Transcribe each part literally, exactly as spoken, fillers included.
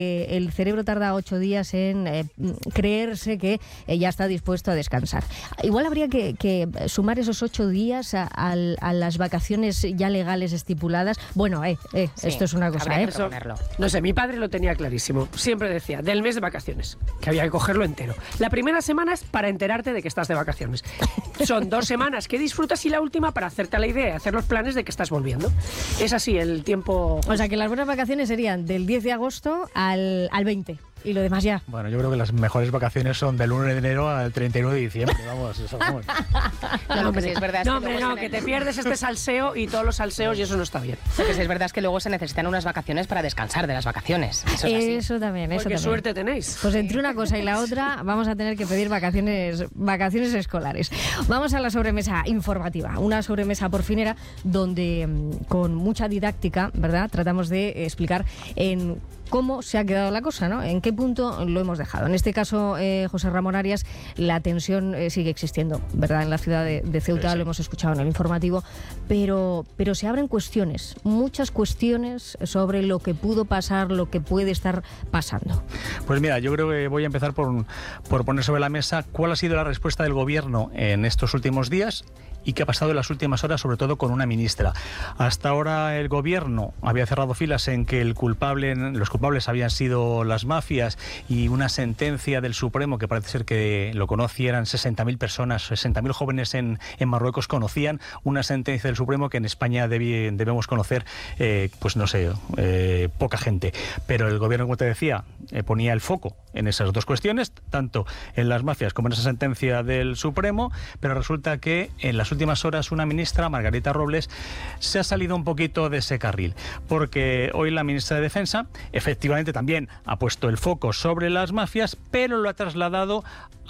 Eh, el cerebro tarda ocho días en eh, creerse que eh, ya está dispuesto a descansar. Igual habría que, que sumar esos ocho días a, a, a las vacaciones ya legales estipuladas. Bueno, eh, eh, sí, esto es una cosa, ¿eh? Eso, no sé, mi padre lo tenía clarísimo. Siempre decía, del mes de vacaciones, que había que cogerlo entero. La primera semana es para enterarte de que estás de vacaciones. Son dos semanas que disfrutas y la última para hacerte la idea, hacer los planes de que estás volviendo. Es así el tiempo. O sea, que las buenas vacaciones serían del diez de agosto al, al veinte. Y lo demás ya. Bueno, yo creo que las mejores vacaciones son del uno de enero al treinta y nueve de diciembre. Vamos, eso vamos. No, no, que sí, es verdad. No, es que, hombre, no, que te pierdes este salseo y todos los salseos y eso no está bien. Lo que sí es verdad es que luego se necesitan unas vacaciones para descansar de las vacaciones. Eso, es así. Eso también, eso Pues qué también. suerte tenéis. Pues entre una cosa y la otra vamos a tener que pedir vacaciones, vacaciones escolares. Vamos a la sobremesa informativa, una sobremesa porfinera donde con mucha didáctica, ¿verdad? Tratamos de explicar en cómo se ha quedado la cosa, ¿no? En qué punto lo hemos dejado. En este caso, eh, José Ramón Arias, la tensión eh, sigue existiendo, ¿verdad? En la ciudad de, de Ceuta, sí, sí. Lo hemos escuchado en el informativo, pero, pero se abren cuestiones, muchas cuestiones sobre lo que pudo pasar, lo que puede estar pasando. Pues mira, yo creo que voy a empezar por, por poner sobre la mesa cuál ha sido la respuesta del gobierno en estos últimos días y qué ha pasado en las últimas horas, sobre todo con una ministra. Hasta ahora el gobierno había cerrado filas en que el culpable, los culpables habían sido las mafias y una sentencia del Supremo, que parece ser que lo conocieran sesenta mil personas, sesenta mil jóvenes en, en Marruecos conocían una sentencia del Supremo que en España debi, debemos conocer, eh, pues no sé, eh, poca gente. Pero el gobierno, como te decía, eh, ponía el foco en esas dos cuestiones, tanto en las mafias como en esa sentencia del Supremo, pero resulta que en las últimas horas una ministra, Margarita Robles, se ha salido un poquito de ese carril, porque hoy la ministra de Defensa efectivamente también ha puesto el foco sobre las mafias, pero lo ha trasladado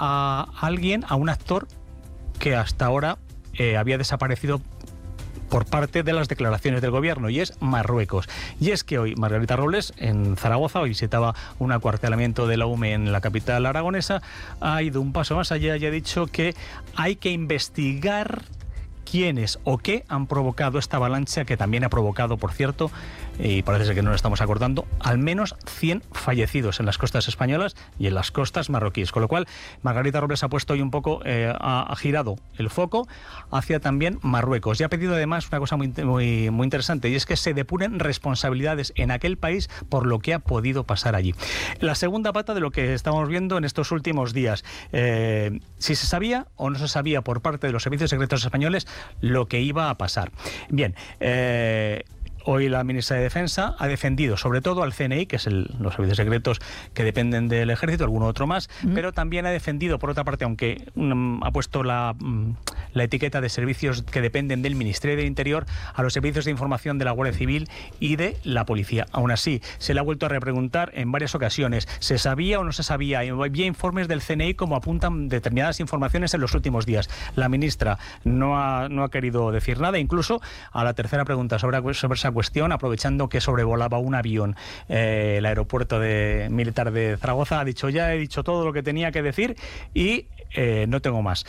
a alguien, a un actor que hasta ahora eh, había desaparecido por parte de las declaraciones del gobierno, y es Marruecos. Y es que hoy Margarita Robles, en Zaragoza, hoy visitaba un acuartelamiento de la U M E en la capital aragonesa, ha ido un paso más allá y ha dicho que hay que investigar quiénes o qué han provocado esta avalancha, que también ha provocado, por cierto, y parece ser que no lo estamos acordando, al menos cien fallecidos en las costas españolas y en las costas marroquíes. Con lo cual, Margarita Robles ha puesto hoy un poco, eh, ha, ha girado el foco hacia también Marruecos. Y ha pedido además una cosa muy, muy, muy interesante, y es que se depuren responsabilidades en aquel país por lo que ha podido pasar allí. La segunda pata de lo que estamos viendo en estos últimos días, eh, si se sabía o no se sabía por parte de los servicios secretos españoles lo que iba a pasar. Bien, eh... hoy la ministra de Defensa ha defendido sobre todo al C N I, que es el, los servicios secretos que dependen del ejército, alguno otro más, mm. pero también ha defendido, por otra parte, aunque um, ha puesto la, um, la etiqueta de servicios que dependen del Ministerio del Interior, a los servicios de información de la Guardia Civil y de la Policía. Aún así, se le ha vuelto a repreguntar en varias ocasiones, ¿se sabía o no se sabía? Había informes del C N I como apuntan determinadas informaciones en los últimos días. La ministra no ha, no ha querido decir nada, incluso a la tercera pregunta sobre, sobre esa cuestión, aprovechando que sobrevolaba un avión eh, el aeropuerto de, militar de Zaragoza, ha dicho: ya he dicho todo lo que tenía que decir y eh, no tengo más.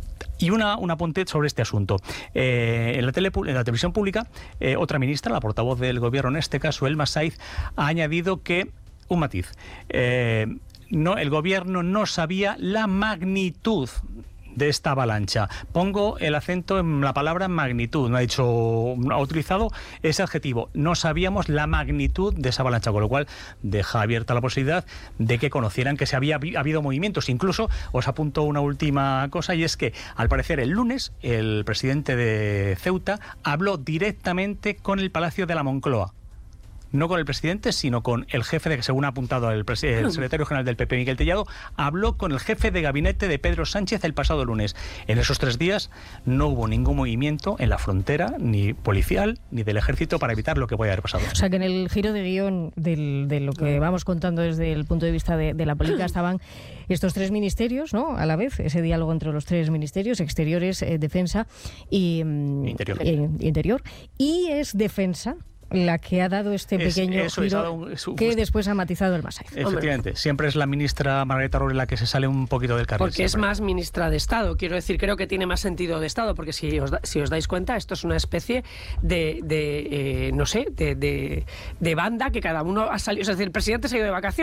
Y una, un apunte sobre este asunto. Eh, en, la tele, en la televisión pública, eh, otra ministra, la portavoz del gobierno, en este caso Elma Saiz, ha añadido que, un matiz, eh, no, el gobierno no sabía la magnitud de esta avalancha. Pongo el acento en la palabra magnitud. No ha dicho, ha utilizado ese adjetivo. No sabíamos la magnitud de esa avalancha, con lo cual deja abierta la posibilidad de que conocieran que se había habido movimientos. Incluso os apunto una última cosa, y es que al parecer el lunes el presidente de Ceuta habló directamente con el Palacio de la Moncloa. No con el presidente, sino con el jefe, de que según ha apuntado el, el secretario general del P P, Miguel Tellado, habló con el jefe de gabinete de Pedro Sánchez el pasado lunes. En esos tres días no hubo ningún movimiento en la frontera, ni policial, ni del ejército, para evitar lo que puede haber pasado. O sea, que en el giro de guión del, de lo que vamos contando desde el punto de vista de, de la política estaban estos tres ministerios, ¿no? A la vez, ese diálogo entre los tres ministerios, exteriores, eh, defensa y interior. Eh, interior. Y es defensa la que ha dado este pequeño es, eso, giro un, es, que pues, después ha matizado el Masaiz. Efectivamente, Hombre. siempre es la ministra Margarita Robles la que se sale un poquito del carril. Porque siempre. es más ministra de Estado, quiero decir, creo que tiene más sentido de Estado, porque si os, da, si os dais cuenta, esto es una especie de, de eh, no sé, de, de, de banda que cada uno ha salido, es decir, el presidente se ha ido de vacaciones.